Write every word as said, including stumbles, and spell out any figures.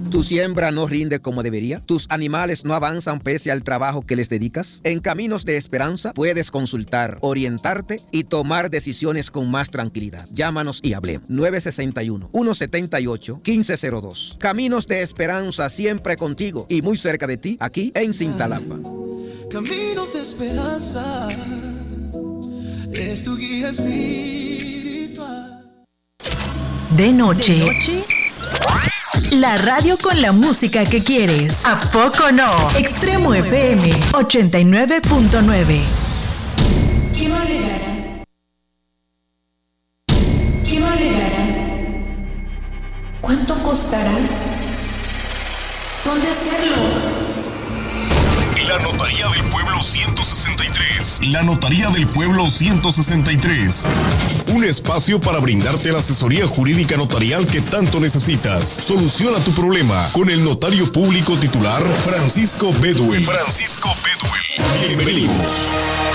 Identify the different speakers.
Speaker 1: ¿Tu siembra no rinde como debería? ¿Tus animales no avanzan pese al trabajo que les dedicas? En Caminos de Esperanza puedes consultar, orientarte y tomar decisiones con más tranquilidad. Llámanos y hablemos. nueve seis uno, uno siete ocho, uno cinco cero dos. Caminos de Esperanza, siempre contigo y muy cerca de ti, aquí en Cintalapa.
Speaker 2: Caminos de Esperanza es tu guía espiritual.
Speaker 3: De noche. ¿De noche? La radio con la música que quieres. ¿A poco no? Extremo F M ochenta y nueve punto nueve.
Speaker 4: ¿Qué va a regalar? ¿Qué va a regalar? ¿Cuánto costará? ¿Dónde hacerlo?
Speaker 5: La Notaría del Pueblo ciento sesenta y tres. La Notaría del Pueblo ciento sesenta y tres. Un espacio para brindarte la asesoría jurídica notarial que tanto necesitas. Soluciona tu problema con el notario público titular Francisco Bedouel. Francisco Bedouel. Bienvenidos.